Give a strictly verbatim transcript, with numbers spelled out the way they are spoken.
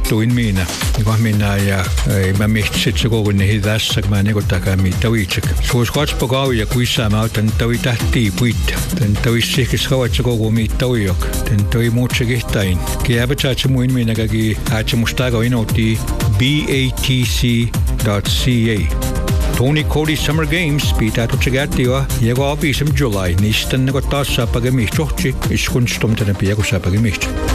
tuin miina. Kun minä ja mä mihtsit se kokonne tässä, kun mä nekotakaan mitä viitsek. Suos katspo kauja, kun isä mä otan toi tähtii puitta. Tän toi sihkis kavatsa koko mitä uijok. Tän toi muut se kihtain. Kiäpä saatse muin miinäkäkin, äitsä musta aika inoutii b a t c dot c a. Tony Cody Summer Games pitää tutsigäättiä ja apisem July. Niistä taas saapake mihtohti, iskunstomtana piaku saapake mihtohti.